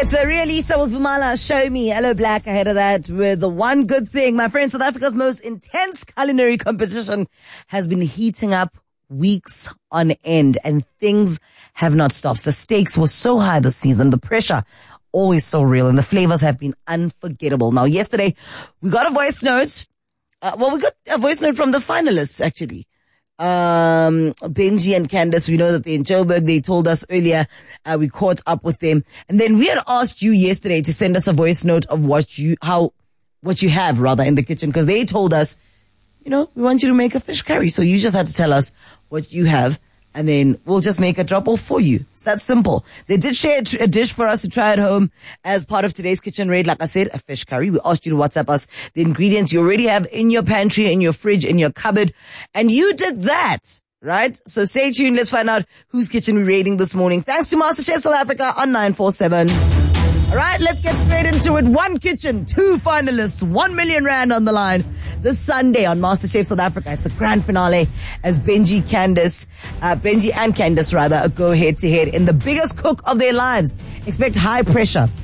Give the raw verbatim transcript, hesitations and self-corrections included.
It's a really Lisa with Vumala. Show me. Hello Black ahead of that with the one good thing. My friend, South Africa's most intense culinary competition has been heating up weeks on end and things have not stopped. The stakes were so high this season. The pressure always so real and the flavors have been unforgettable. Now, yesterday we got a voice note. Uh, well, we got a voice note from the finalists actually. Um, Benji and Candace, we know that they're in Joburg. They told us earlier, uh, we caught up with them. And then we had asked you yesterday to send us a voice note of what you, how, what you have rather in the kitchen. Cause they told us, you know, we want you to make a fish curry. So you just had to tell us what you have and then we'll just make a drop off for you. It's that simple. They did share a, tr- a dish for us to try at home as part of today's kitchen raid. Like I said, a fish curry. We asked you to WhatsApp us the ingredients you already have in your pantry, in your fridge, in your cupboard. And you did that, right? So stay tuned. Let's find out whose kitchen we're raiding this morning. Thanks to MasterChef South Africa on nine four seven. All right, let's get straight into it. One kitchen, two finalists, one million rand on the line. This Sunday on MasterChef South Africa, it's the grand finale as Benji, Candace, uh, Benji and Candace rather go head to head in the biggest cook of their lives. Expect high pressure